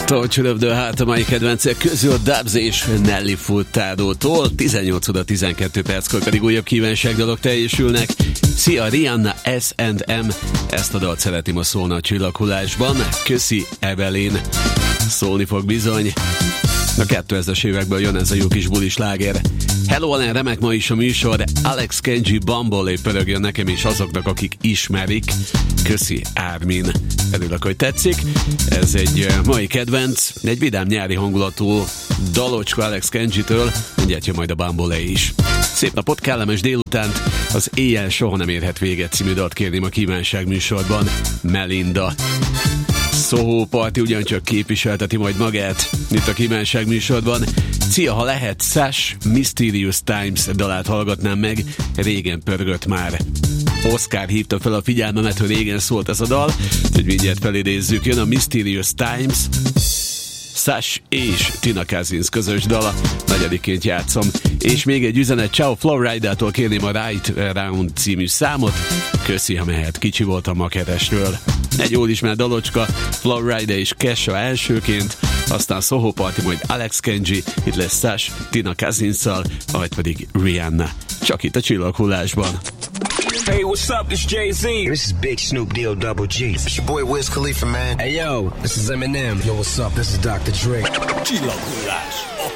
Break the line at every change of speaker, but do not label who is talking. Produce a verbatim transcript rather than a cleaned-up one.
Torcsülöbdő hát a mai kedvencek közül Dubs és Nelly Furtado-tól tizennyolc óra tizenkettő perckor pedig újabb kívánságdalok teljesülnek. Szia, Rihanna es and em, ezt a dalt szeretném a szólna a csillaghullásban. Köszi, Evelyn, szólni fog bizony. A kétezres évekből jön ez a jó kis bulis láger. Hello, Alan, remek ma is a műsor. Alex Kenji Bambolé pörögjön nekem és azoknak, akik ismerik. Köszi, Ármin. Örülök, hogy tetszik. Ez egy mai kedvenc, egy vidám nyári hangulatú dalocska Alex Kenjitől, mindjárt jön majd a Bambolé is. Szép napot, kellemes délutánt, az Éjjel soha nem érhet véget című dalt kérném a kívánság műsorban. Melinda. Soho Party ugyancsak képviselteti majd magát itt a kívánság műsorban. Cia, ha lehet, Sash Mysterious Times dalát hallgatnám meg, régen pörgött már. Oscar hívta fel a figyelmemet, hogy régen szólt ez a dal, hogy mindjárt felidézzük. Jön a Mysterious Times, Sash és Tina Cousins közös dala, negyediként játszom. És még egy üzenet, Ciao Flowrider-tól kérném a Right Round című számot. Köszi, ha mehet, kicsi voltam ma keresről. Egy jól ismert dalocska, Flowrider és Kesha elsőként, aztán Soho Party, majd Alex Kenji, itt lesz Sash, Tina Cousinsszal, majd pedig Rihanna. Csak itt a csillaghullásban.
Hey, what's up? This Jay-Z.
This is Big Snoop Deal Double G.
It's your boy Wiz Khalifa, man.
Hey, yo, this is Eminem.
Yo, what's up? This is doctor Dre.
Csillaghullás.